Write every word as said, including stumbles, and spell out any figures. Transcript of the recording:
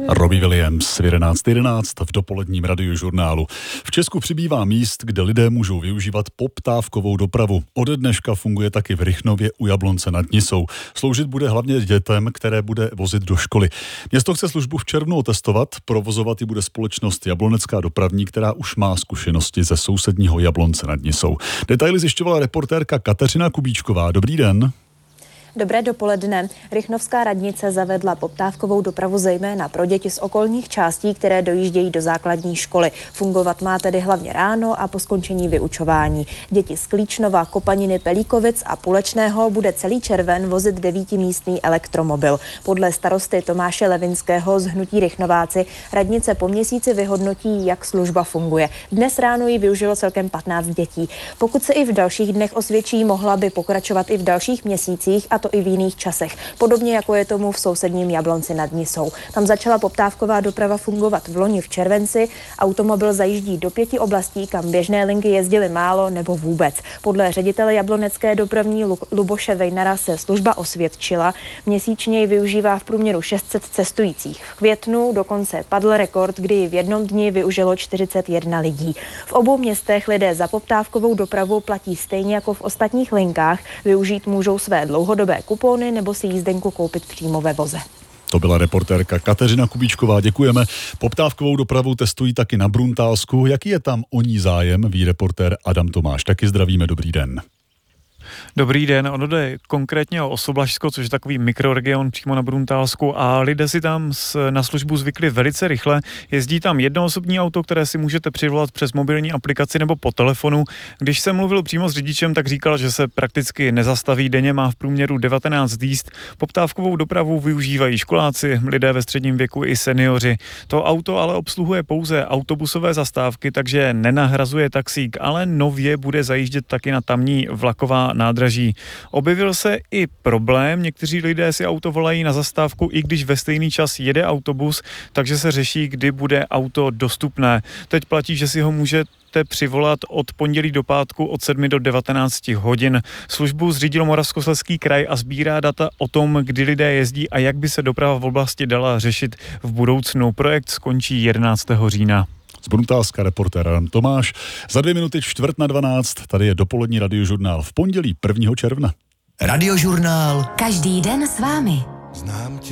Robbie Williams v jedenáct jedenáct v dopoledním radiožurnálu. V Česku přibývá míst, kde lidé můžou využívat poptávkovou dopravu. Ode dneška funguje taky v Rychnově u Jablonce nad Nisou. Sloužit bude hlavně dětem, které bude vozit do školy. Město chce službu v červnu otestovat, provozovat ji bude společnost Jablonecká dopravní, která už má zkušenosti ze sousedního Jablonce nad Nisou. Detaily zjišťovala reportérka Kateřina Kubíčková. Dobrý den. Dobré dopoledne. Rychnovská radnice zavedla poptávkovou dopravu zejména pro děti z okolních částí, které dojíždějí do základní školy. Fungovat má tedy hlavně ráno a po skončení vyučování. Děti z Klíčnova, Kopaniny, Pelíkovic a Půlečného bude celý červen vozit devítimístný elektromobil. Podle starosty Tomáše Levinského z hnutí Rychnováci radnice po měsíci vyhodnotí, jak služba funguje. Dnes ráno ji využilo celkem patnáct dětí. Pokud se i v dalších dnech osvědčí, mohla by pokračovat i v dalších měsících, a to i v jiných časech. Podobně jako je tomu v sousedním Jablonci nad Nisou. Tam začala poptávková doprava fungovat v loni v červenci. Automobil zajíždí do pěti oblastí, kam běžné linky jezdily málo nebo vůbec. Podle ředitele Jablonecké dopravní Luboše Vejnara se služba osvědčila. Měsíčně ji využívá v průměru šest set cestujících. V květnu dokonce padl rekord, kdy v jednom dni využilo čtyřicet jedna lidí. V obou městech lidé za poptávkovou dopravu platí stejně jako v ostatních linkách. Využít můžou své dlouhodobé kupony nebo si jízdenku koupit přímo ve voze. To byla reportérka Kateřina Kubíčková, děkujeme. Poptávkovou dopravu testují taky na Bruntálsku. Jaký je tam o ní zájem, ví reportér Adam Tomáš. Taky zdravíme, dobrý den. Dobrý den, ono jde konkrétně o Osoblažsko, což je takový mikroregion přímo na Bruntálsku a lidé si tam na službu zvykli velice rychle. Jezdí tam jednoosobní auto, které si můžete přivolat přes mobilní aplikaci nebo po telefonu. Když jsem mluvil přímo s řidičem, tak říkal, že se prakticky nezastaví, denně má v průměru devatenáct jízd. Poptávkovou dopravu využívají školáci, lidé ve středním věku i seniori. To auto ale obsluhuje pouze autobusové zastávky, takže nenahrazuje taxík, ale nově bude zajíždět taky na tamní vlaková nádraží. Objevil se i problém, někteří lidé si auto volají na zastávku, i když ve stejný čas jede autobus, takže se řeší, kdy bude auto dostupné. Teď platí, že si ho můžete přivolat od pondělí do pátku od sedmi do devatenácti hodin. Službu zřídil Moravskoslezský kraj a sbírá data o tom, kdy lidé jezdí a jak by se doprava v oblasti dala řešit v budoucnu. Projekt skončí jedenáctého října. Z Bruntálska reportér Adam Tomáš. Za dvě minuty čtvrt na dvanáct, tady je dopolední radiožurnál v pondělí prvního června. Radiožurnál. Každý den s vámi. Znám tě.